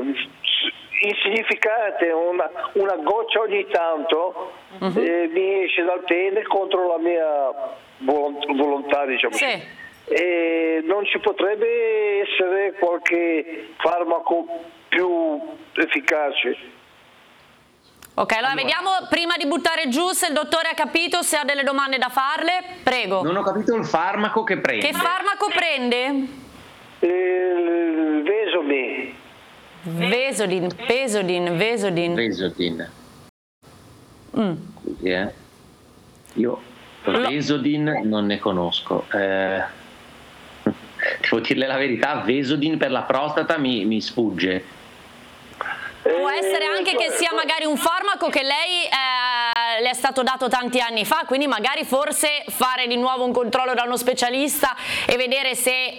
insignificante, una goccia ogni tanto mi esce dal pene contro la mia volontà, diciamo. Sì. E non ci potrebbe essere qualche farmaco più efficace? Ok, allora vediamo, prima di buttare giù, se il dottore ha capito, se ha delle domande da farle, prego. Non ho capito il farmaco che prende. Che farmaco prende? Vesomil. Vesodin. Scusi, io Vesodin non ne conosco. Devo dirle la verità, Vesodin per la prostata mi sfugge. Può essere anche che sia magari un farmaco che lei le è stato dato tanti anni fa, quindi magari forse fare di nuovo un controllo da uno specialista e vedere se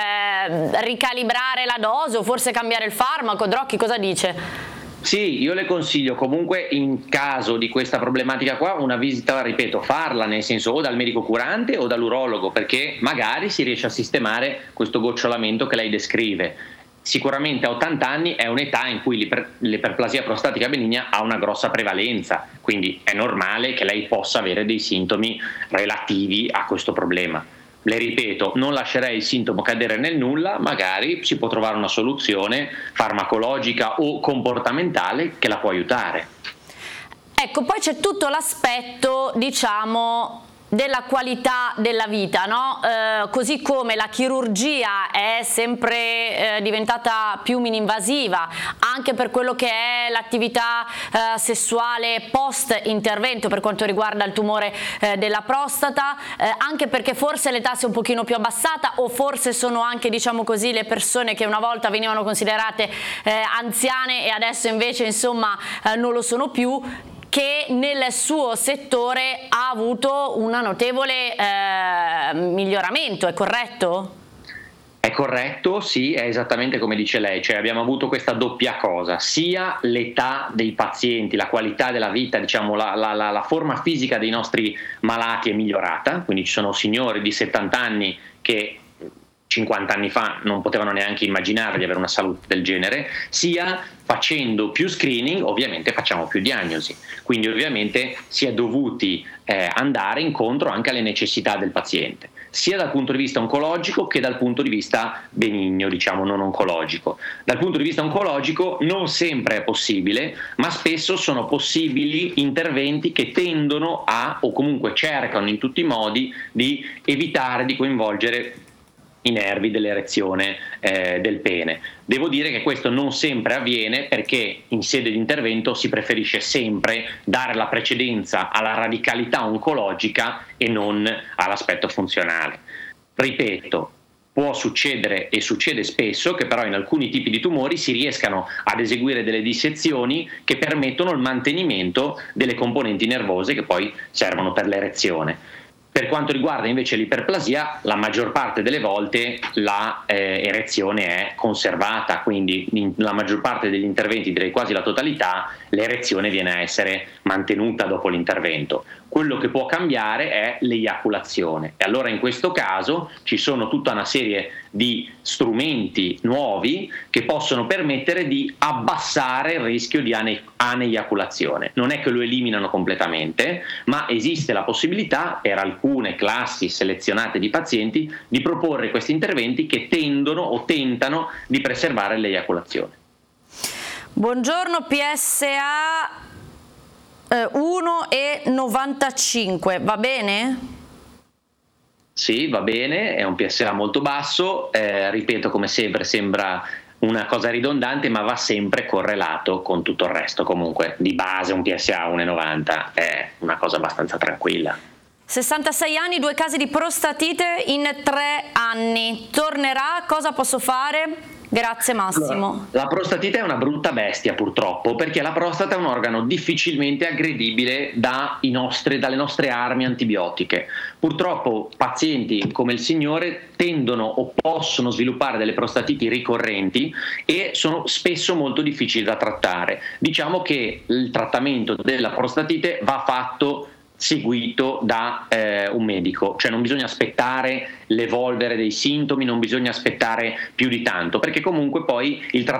ricalibrare la dose o forse cambiare il farmaco. Drocchi, cosa dice? Sì, io le consiglio comunque, in caso di questa problematica qua, una visita, ripeto, farla nel senso o dal medico curante o dall'urologo, perché magari si riesce a sistemare questo gocciolamento che lei descrive. Sicuramente a 80 anni è un'età in cui l'iperplasia prostatica benigna ha una grossa prevalenza, quindi è normale che lei possa avere dei sintomi relativi a questo problema. Le ripeto, non lascerei il sintomo cadere nel nulla, magari si può trovare una soluzione farmacologica o comportamentale che la può aiutare. Ecco, poi c'è tutto l'aspetto, diciamo, della qualità della vita, no? Così come la chirurgia è sempre diventata più mininvasiva, anche per quello che è l'attività sessuale post intervento per quanto riguarda il tumore della prostata, anche perché forse l'età si è un pochino più abbassata, o forse sono anche, diciamo così, le persone che una volta venivano considerate anziane e adesso invece insomma non lo sono più, che nel suo settore ha avuto un notevole miglioramento, è corretto? È corretto, sì, è esattamente come dice lei, cioè abbiamo avuto questa doppia cosa, sia l'età dei pazienti, la qualità della vita, diciamo la forma fisica dei nostri malati è migliorata, quindi ci sono signori di 70 anni che 50 anni fa non potevano neanche immaginare di avere una salute del genere, sia facendo più screening ovviamente facciamo più diagnosi, quindi ovviamente si è dovuti andare incontro anche alle necessità del paziente, sia dal punto di vista oncologico che dal punto di vista benigno, diciamo non oncologico. Dal punto di vista oncologico non sempre è possibile, ma spesso sono possibili interventi che tendono a, o comunque cercano in tutti i modi di evitare di coinvolgere i nervi dell'erezione del pene. Devo dire che questo non sempre avviene, perché in sede di intervento si preferisce sempre dare la precedenza alla radicalità oncologica e non all'aspetto funzionale. Ripeto, può succedere e succede spesso che però in alcuni tipi di tumori si riescano ad eseguire delle dissezioni che permettono il mantenimento delle componenti nervose che poi servono per l'erezione. Per quanto riguarda invece l'iperplasia, la maggior parte delle volte la erezione è conservata, quindi nella maggior parte degli interventi, direi quasi la totalità, l'erezione viene a essere mantenuta dopo l'intervento. Quello che può cambiare è l'eiaculazione, e allora in questo caso ci sono tutta una serie di strumenti nuovi che possono permettere di abbassare il rischio di aneiaculazione. Non è che lo eliminano completamente, ma esiste la possibilità per alcune classi selezionate di pazienti di proporre questi interventi che tendono o tentano di preservare l'eiaculazione. Buongiorno, PSA 1,95, va bene? Sì, va bene, è un PSA molto basso, ripeto, come sempre sembra una cosa ridondante, ma va sempre correlato con tutto il resto. Comunque di base un PSA 1,90 è una cosa abbastanza tranquilla. 66 anni, 2 casi di prostatite in 3 anni, tornerà? Cosa posso fare? Grazie Massimo. Allora, la prostatite è una brutta bestia purtroppo, perché la prostata è un organo difficilmente aggredibile dalle nostre armi antibiotiche. Purtroppo pazienti come il signore tendono o possono sviluppare delle prostatiti ricorrenti e sono spesso molto difficili da trattare. Diciamo che il trattamento della prostatite va fatto seguito da un medico, cioè non bisogna aspettare l'evolvere dei sintomi, non bisogna aspettare più di tanto, perché comunque poi il trattamento